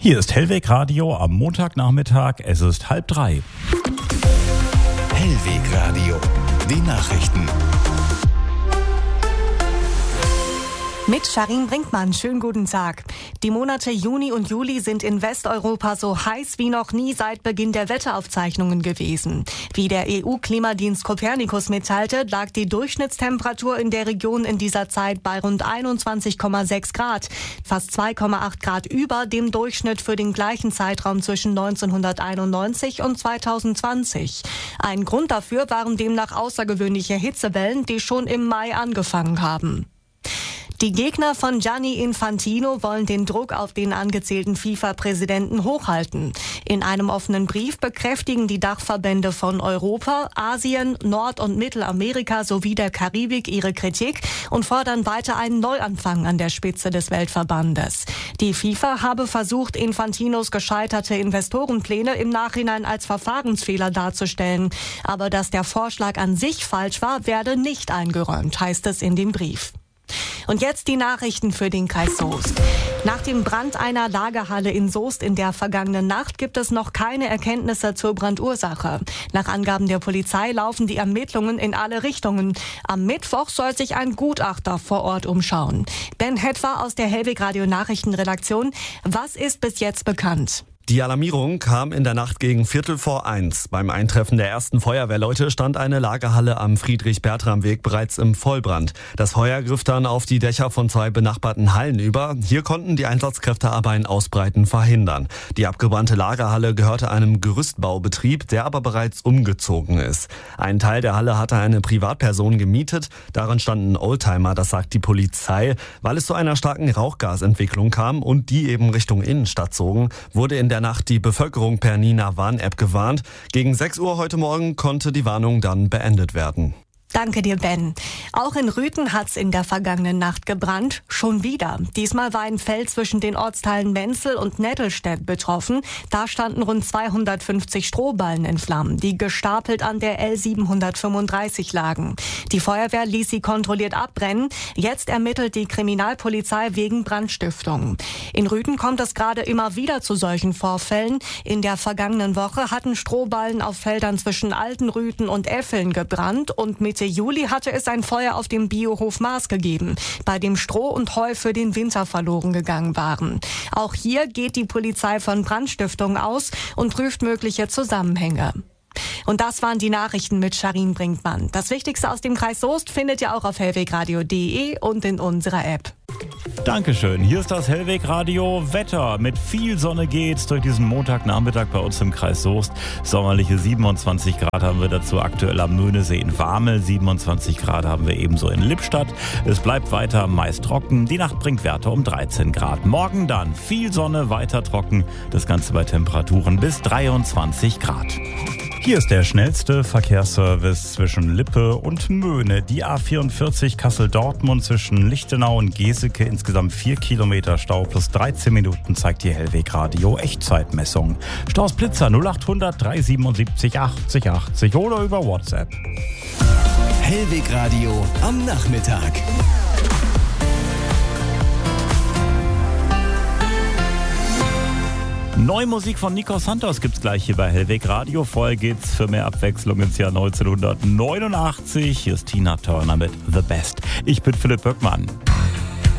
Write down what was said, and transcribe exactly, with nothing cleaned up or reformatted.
Hier ist Hellweg Radio am Montagnachmittag. Es ist halb drei. Hellweg Radio, die Nachrichten. Mit Sharin Brinkmann, schönen guten Tag. Die Monate Juni und Juli sind in Westeuropa so heiß wie noch nie seit Beginn der Wetteraufzeichnungen gewesen. Wie der E U-Klimadienst Copernicus mitteilte, lag die Durchschnittstemperatur in der Region in dieser Zeit bei rund einundzwanzig Komma sechs Grad, fast zwei Komma acht Grad über dem Durchschnitt für den gleichen Zeitraum zwischen neunzehnhunderteinundneunzig und zweitausendzwanzig. Ein Grund dafür waren demnach außergewöhnliche Hitzewellen, die schon im Mai angefangen haben. Die Gegner von Gianni Infantino wollen den Druck auf den angezählten FIFA-Präsidenten hochhalten. In einem offenen Brief bekräftigen die Dachverbände von Europa, Asien, Nord- und Mittelamerika sowie der Karibik ihre Kritik und fordern weiter einen Neuanfang an der Spitze des Weltverbandes. Die FIFA habe versucht, Infantinos gescheiterte Investorenpläne im Nachhinein als Verfahrensfehler darzustellen. Aber dass der Vorschlag an sich falsch war, werde nicht eingeräumt, heißt es in dem Brief. Und jetzt die Nachrichten für den Kreis Soest. Nach dem Brand einer Lagerhalle in Soest in der vergangenen Nacht gibt es noch keine Erkenntnisse zur Brandursache. Nach Angaben der Polizei laufen die Ermittlungen in alle Richtungen. Am Mittwoch soll sich ein Gutachter vor Ort umschauen. Ben Hetwer aus der Hellweg Radio Nachrichtenredaktion. Was ist bis jetzt bekannt? Die Alarmierung kam in der Nacht gegen Viertel vor eins. Beim Eintreffen der ersten Feuerwehrleute stand eine Lagerhalle am Friedrich-Bertram-Weg bereits im Vollbrand. Das Feuer griff dann auf die Dächer von zwei benachbarten Hallen über. Hier konnten die Einsatzkräfte aber ein Ausbreiten verhindern. Die abgebrannte Lagerhalle gehörte einem Gerüstbaubetrieb, der aber bereits umgezogen ist. Ein Teil der Halle hatte eine Privatperson gemietet. Darin standen Oldtimer, das sagt die Polizei. Weil es zu einer starken Rauchgasentwicklung kam und die eben Richtung Innenstadt zogen, wurde in der Nacht die Bevölkerung per Nina Warn-App gewarnt. Gegen sechs Uhr heute Morgen konnte die Warnung dann beendet werden. Danke dir, Ben. Auch in Rüthen hat's in der vergangenen Nacht gebrannt. Schon wieder. Diesmal war ein Feld zwischen den Ortsteilen Menzel und Nettelstedt betroffen. Da standen rund zweihundertfünfzig Strohballen in Flammen, die gestapelt an der L siebenhundertfünfunddreißig lagen. Die Feuerwehr ließ sie kontrolliert abbrennen. Jetzt ermittelt die Kriminalpolizei wegen Brandstiftung. In Rüthen kommt es gerade immer wieder zu solchen Vorfällen. In der vergangenen Woche hatten Strohballen auf Feldern zwischen Altenrüthen und Effeln gebrannt und mit Mitte Juli hatte es ein Feuer auf dem Biohof Maas gegeben, bei dem Stroh und Heu für den Winter verloren gegangen waren. Auch hier geht die Polizei von Brandstiftung aus und prüft mögliche Zusammenhänge. Und das waren die Nachrichten mit Sharin Brinkmann. Das Wichtigste aus dem Kreis Soest findet ihr auch auf hellwegradio punkt de und in unserer App. Dankeschön. Hier ist das Hellweg Radio Wetter. Mit viel Sonne geht's durch diesen Montagnachmittag bei uns im Kreis Soest. Sommerliche siebenundzwanzig Grad haben wir dazu aktuell am Möhnesee in Warmel. siebenundzwanzig Grad haben wir ebenso in Lippstadt. Es bleibt weiter meist trocken. Die Nacht bringt Werte um dreizehn Grad. Morgen dann viel Sonne, weiter trocken. Das Ganze bei Temperaturen bis dreiundzwanzig Grad. Hier ist der schnellste Verkehrsservice zwischen Lippe und Möhne. Die A vierundvierzig Kassel-Dortmund zwischen Lichtenau und Geseke. Insgesamt vier Kilometer Stau plus dreizehn Minuten zeigt die Hellweg Radio Echtzeitmessung. Staus Blitzer null achthundert dreihundertsiebenundsiebzig achtzig achtzig oder über WhatsApp. Hellweg Radio am Nachmittag. Neue Musik von Nico Santos gibt's gleich hier bei Hellweg Radio. Vorher geht's für mehr Abwechslung ins Jahr neunzehnhundertneunundachtzig. Hier ist Tina Turner mit The Best. Ich bin Philipp Böckmann.